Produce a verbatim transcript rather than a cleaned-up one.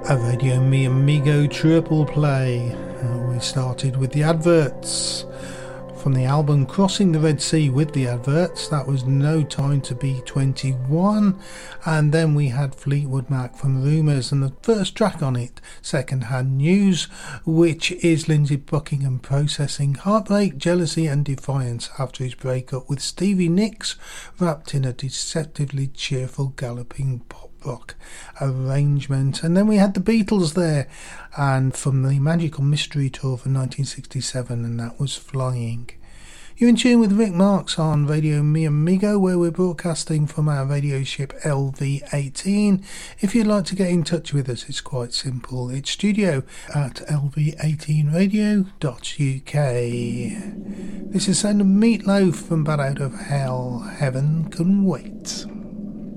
A Radio Mi Amigo triple play. Uh, we started with the adverts from the album Crossing the Red Sea with the adverts. That was No Time to Be twenty-one. And then we had Fleetwood Mac from Rumours, and the first track on it, Second Hand News, which is Lindsey Buckingham processing heartbreak, jealousy and defiance after his breakup with Stevie Nicks, wrapped in a deceptively cheerful galloping pop rock arrangement. And then we had the Beatles there, and from the Magical Mystery Tour from nineteen sixty-seven, and that was Flying. You're in tune with Rick Marks on Radio Mi Amigo, where we're broadcasting from our radio ship L V eighteen. If you'd like to get in touch with us, it's quite simple. It's studio at L V eighteen radio dot U K. This is Sound of Meatloaf from Bad Out of Hell, Heaven Can Wait.